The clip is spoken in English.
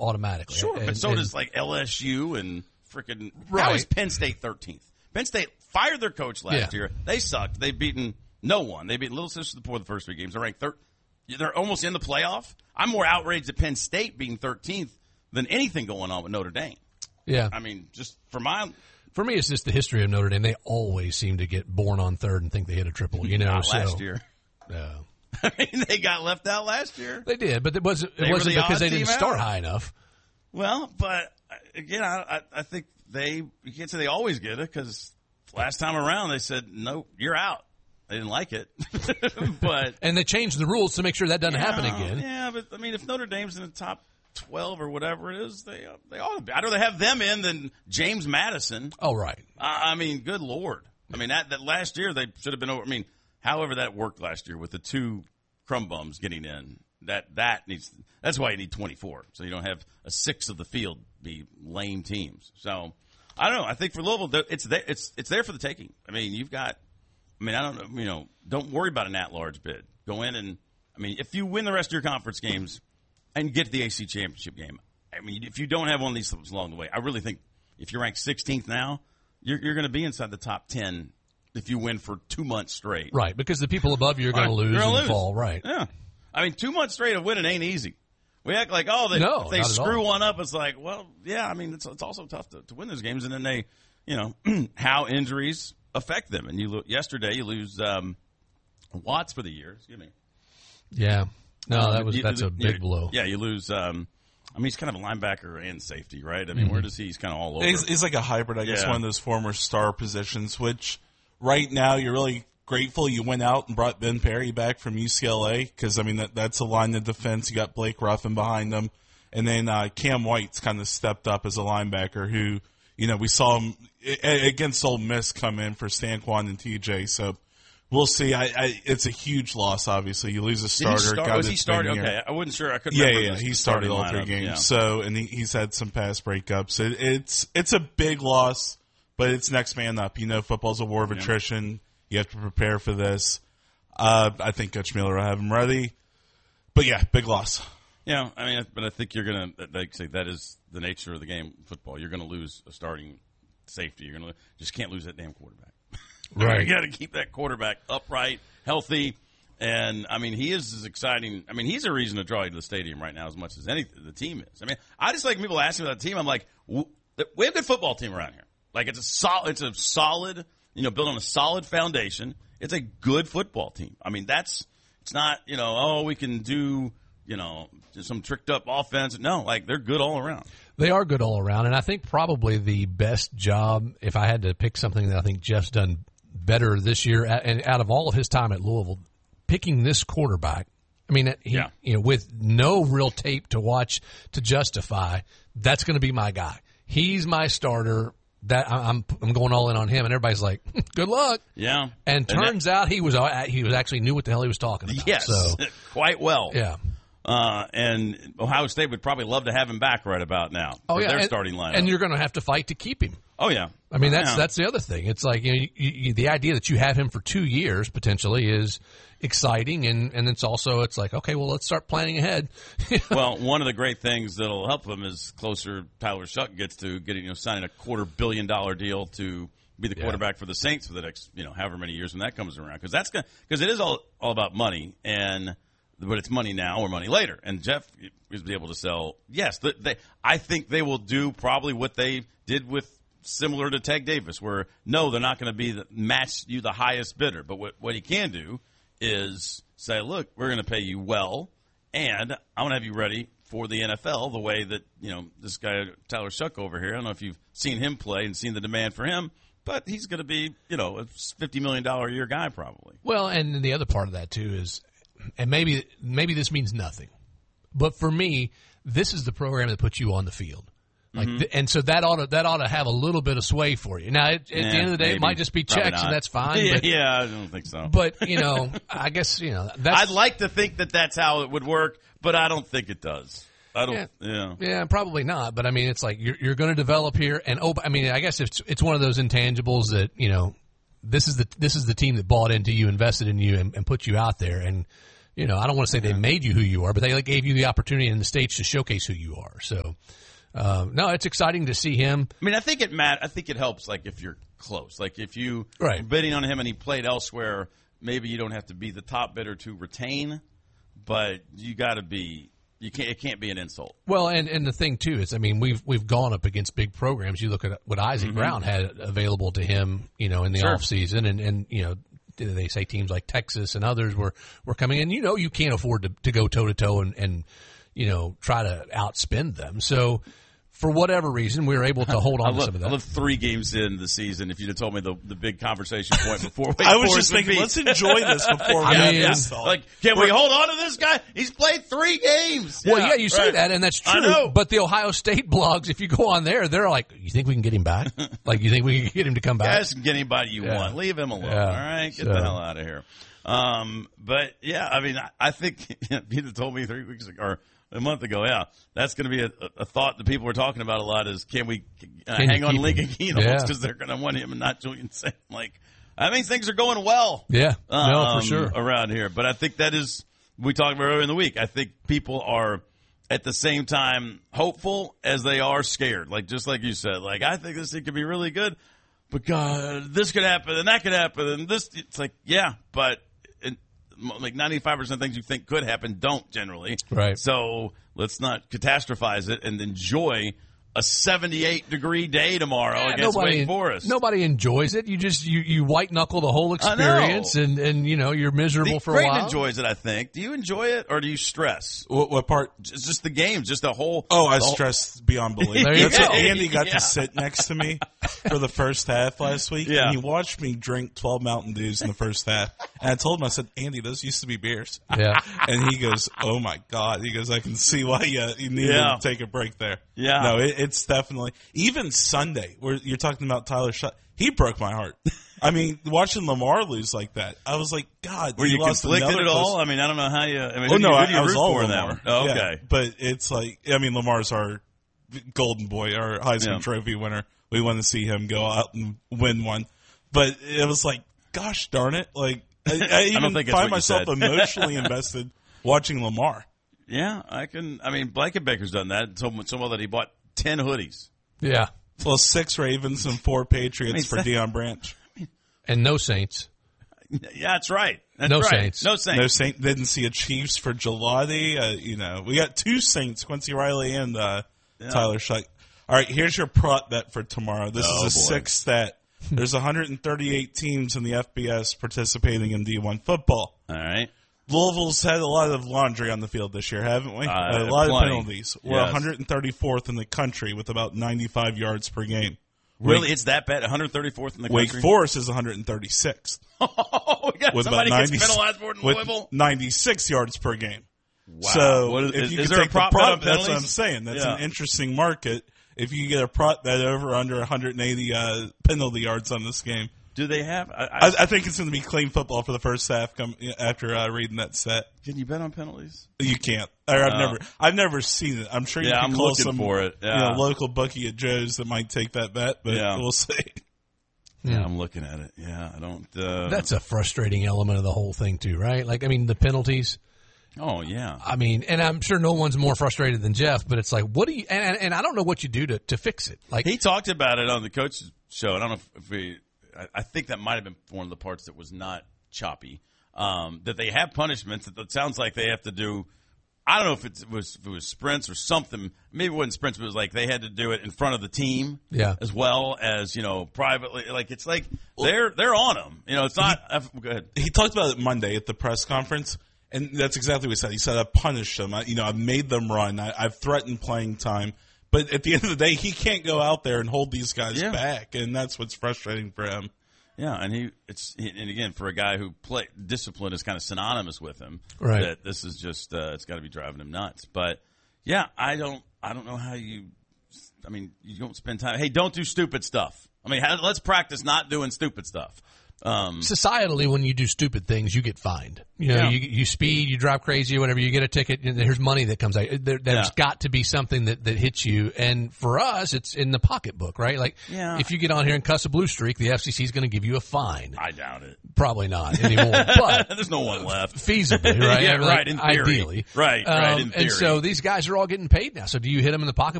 automatically. Sure, but so does like LSU and freaking. Right. How is Penn State 13th? Penn State fired their coach last year. They sucked. They've beaten no one. They beat Little Sisters before the first 3 games. They're ranked third. They're almost in the playoff. I'm more outraged at Penn State being 13th than anything going on with Notre Dame. Yeah. I mean, just for me, it's just the history of Notre Dame. They always seem to get born on third and think they hit a triple. Not last year. No. I mean, they got left out last year. They did, but it wasn't because they didn't start high enough. Well, but again, I think you can't say they always get it because last time around they said, no, you're out. They didn't like it. And they changed the rules to make sure that doesn't happen again. Yeah, but I mean, if Notre Dame's in the top 12 or whatever it is, they ought to be. I'd rather have them in than James Madison. Oh, right. I mean, good Lord. I mean, that last year they should have been over. I mean, however that worked last year with the 2 crumb bums getting in, that's why you need 24. So you don't have a 6 of the field be lame teams. So I don't know. I think for Louisville, it's there for the taking. I mean, I don't know, don't worry about an at-large bid. Go in and, I mean, if you win the rest of your conference games and get to the AC championship game, I mean, if you don't have one of these slips along the way, I really think if you're ranked 16th now, you're going to be inside the top 10 if you win for 2 months straight. Right, because the people above you are going to lose and fall. Right. Yeah. I mean, 2 months straight of winning ain't easy. We act like, if they screw one up, it's like, well, yeah, I mean, it's also tough to win those games. And then they, how injuries affect them. And yesterday you lose Watts for the year. Excuse me. Yeah. No, that's a big blow. Yeah, you lose. I mean, he's kind of a linebacker and safety, right? I mean, where does he's kind of all over? He's like a hybrid, I guess, one of those former star positions, which right now you're really grateful you went out and brought Ben Perry back from UCLA because, I mean, that's a line of defense. You got Blake Ruffin behind them. And then Cam White's kind of stepped up as a linebacker who, we saw him against Ole Miss come in for Stanquan and TJ. So we'll see. It's a huge loss, obviously. You lose a starter. Was he started? Okay, I wasn't sure. I couldn't remember. Yeah, he started all 3 games. Yeah. So, and he's had some pass breakups. It's a big loss, but it's next man up. Football's a war of attrition. You have to prepare for this. I think Coach Miller will have him ready. But, yeah, big loss. Yeah, I mean, but I think you're going to, like say, that is the nature of the game, football. You're going to lose a starting safety. You're going to just can't lose that damn quarterback. Right. You got to keep that quarterback upright, healthy, and I mean, he is as exciting. I mean, he's a reason to draw you to the stadium right now as much as the team is. I mean, I just like people asking about the team. I'm like, we have a good football team around here. Like it's a solid, built on a solid foundation. It's a good football team. I mean, it's not, we can do. Some tricked up offense. No, like they're good all around. They are good all around, and I think probably the best job, if I had to pick something that I think Jeff's done better this year, and out of all of his time at Louisville, picking this quarterback. I mean, with no real tape to watch to justify, that's going to be my guy. He's my starter. That I'm going all in on him, and everybody's like, "Good luck." Yeah, and turns out he was actually knew what the hell he was talking about. Yes, so, quite well. Yeah. And Ohio State would probably love to have him back right about now. Oh, yeah. Their starting lineup. And you're going to have to fight to keep him. Oh, yeah. I mean, that's the other thing. It's like, the idea that you have him for 2 years potentially is exciting. And it's like, okay, well, let's start planning ahead. Well, one of the great things that'll help him is closer Tyler Shuck gets to getting, signing a $250 million deal to be the quarterback for the Saints for the next, however many years when that comes around. Because it is all about money but it's money now or money later. And Jeff is able to sell. Yes, I think they will do probably what they did with similar to Teg Davis, where no, they're not going to match you the highest bidder. But what he can do is say, look, we're going to pay you well, and I'm going to have you ready for the NFL the way that this guy Tyler Shuck over here. I don't know if you've seen him play and seen the demand for him. But he's going to be, a $50 million a year guy probably. Well, and the other part of that too is, and maybe this means nothing, but for me, this is the program that puts you on the field. Like, and so that ought to have a little bit of sway for you. Now, at the end of the day, it might just be checks, and that's fine. But, yeah, I don't think so. But I guess that's. I'd like to think that that's how it would work, but I don't think it does. I don't. Yeah, probably not. But I mean, it's like you're going to develop here, and I guess it's one of those intangibles that this is the team that bought into you, invested in you, and put you out there, and I don't want to say they made you who you are, but they gave you the opportunity in the stage to showcase who you are. So, no, it's exciting to see him. I mean, I think it helps, like, if you're close. Like, if you are bidding on him and he played elsewhere, maybe you don't have to be the top bidder to retain, but you got to be. It can't be an insult. Well, and the thing too is, I mean, we've gone up against big programs. You look at what Isaac Brown had available to him, in the off season, and they say teams like Texas and others were coming in. You can't afford to go toe to toe and try to outspend them. So, for whatever reason, we were able to hold on to some of that. I love 3 games in the season. If you'd have told me the big conversation point before, I was just thinking, let's enjoy this before we have this. Like, can we hold on to this guy? He's played 3 games. Well, you say that, and that's true. I know. But the Ohio State blogs, if you go on there, they're like, you think we can get him back? Like, you think we can get him to come back? Guys can get anybody you want. Leave him alone. All right? Get the hell out of here. But, yeah, I mean, I think Peter told me 3 weeks ago, or a month ago, that's going to be a thought that people are talking about a lot is, can we hang on Lincoln Keenum because they're going to want him and not Julian Saint. Like, I mean, things are going well. Yeah, no, for sure. Around here. But I think that is, we talked about earlier in the week, I think people are at the same time hopeful as they are scared. Like, just like you said, like, I think this thing could be really good, but God, this could happen and that could happen and this, it's like, but like 95% of things you think could happen don't generally. Right. So let's not catastrophize it and enjoy a 78-degree day tomorrow against Wake Forest. Nobody enjoys it. You white knuckle the whole experience, and you're miserable for a while. Creighton enjoys it, I think. Do you enjoy it or do you stress? What part? Just the game, just the whole. Oh, I stress beyond belief. That's what Andy got to sit next to me for the first half last week, and he watched me drink 12 Mountain Dews in the first half. And I told him, I said, Andy, those used to be beers. Yeah. And he goes, oh my God. He goes, I can see why you needed to take a break there. Yeah. No, it's definitely, even Sunday, where you're talking about Tyler Shutt, he broke my heart. I mean, watching Lamar lose like that, I was like, God. Were you conflicted at all? I mean, I don't know how you. I mean, I was all Lamar. Oh, okay. Yeah, but it's like, I mean, Lamar's our golden boy, our Heisman Trophy winner. We want to see him go out and win one. But it was like, gosh darn it. Like, I even find myself emotionally invested watching Lamar. Yeah, I can. I mean, Blankenbaker's done that so well that he bought 10 hoodies. Yeah. Well, 6 Ravens and 4 Patriots for Deion Branch. And no Saints. Yeah, that's right. Saints. No Saints. No Saints. Didn't see a Chiefs for Gelati. We got 2 Saints, Quincy Riley and Tyler Shutt. All right, here's your prop bet for tomorrow. This is a 6 stat. There's 138 teams in the FBS participating in D1 football. All right. Louisville's had a lot of laundry on the field this year, haven't we? A lot of penalties. We're 134th in the country with about 95 yards per game. Really? It's that bad? 134th in the country? Wake Forest is 136th. Oh, we got somebody gets penalized more than Louisville? 96 yards per game. Wow. So if you there a prop bet on that's what I'm saying. That's an interesting market. If you get a prop bet over under 180 penalty yards on this game. Do they have? I think it's going to be clean football for the first half. After reading that set, can you bet on penalties? You can't. I've never seen it. I'm sure you can call some for it. Yeah. Local bookie at Joe's that might take that bet, but we'll see. Yeah, I'm looking at it. Yeah, I don't. That's a frustrating element of the whole thing, too, right? Like, I mean, the penalties. Oh, yeah. I mean, and I'm sure no one's more frustrated than Jeff, but it's like, what do you, and I don't know what you do to fix it. Like, he talked about it on the coach's show. I don't know if we. I think that might have been one of the parts that was not choppy. That they have punishments that it sounds like they have to do. I don't know if it was sprints or something. Maybe it wasn't sprints, but it was like they had to do it in front of the team, as well as privately. Like it's like they're on them. It's not. Go ahead. He talked about it Monday at the press conference, and that's exactly what he said. He said, "I've punished them. I've made them run. I've threatened playing time." But at the end of the day, he can't go out there and hold these guys back, and that's what's frustrating for him. Yeah, and and again, for a guy who discipline is kind of synonymous with him, right? That this is just it's got to be driving him nuts. But yeah, I don't know how you. I mean, you don't spend time. Hey, don't do stupid stuff. I mean, let's practice not doing stupid stuff. societally, when you do stupid things, you get fined. You know, you speed, you drive crazy, or whatever. You get a ticket, and there's money that comes out. There's got to be something that hits you. And for us, it's in the pocketbook, right? Like, if you get on here and cuss a blue streak, the FCC is going to give you a fine. I doubt it. Probably not anymore. But there's no one left. Feasibly, right? Yeah, right. In theory. Ideally, right. In theory. And so these guys are all getting paid now. So do you hit them in the pocketbook?